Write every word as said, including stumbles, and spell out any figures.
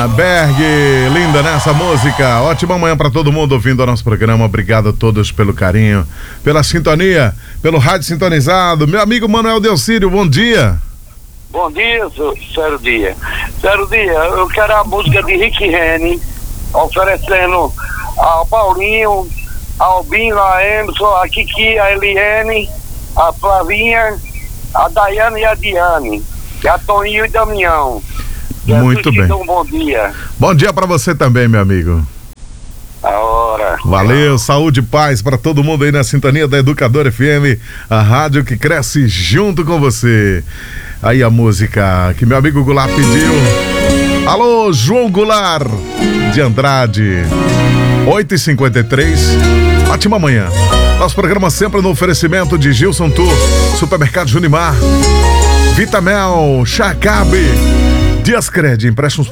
Berg, linda nessa música. Ótima manhã para todo mundo ouvindo o nosso programa. Obrigado a todos pelo carinho, pela sintonia, pelo rádio sintonizado. Meu amigo Manuel Delcírio, bom dia. Bom dia, Céu Dia. Céu Dia, eu quero a música de Rick Rennie, oferecendo ao Paulinho, ao Binho, a Emerson, a Kiki, a Eliane, a Flavinha, a Daiane e a Diane, e a Toninho e Damião. Muito bem. Um bom dia. Bom dia para você também, meu amigo. A hora. Valeu, saúde e paz para todo mundo aí na sintonia da Educador F M, a rádio que cresce junto com você. Aí a música que meu amigo Goulart pediu. Alô, João Goulart de Andrade. oito e cinquenta e três. Ótima manhã. Nosso programa sempre no oferecimento de Gilson Tour, Supermercado Junimar, Vitamel, Chacabe, Diascred, empréstimos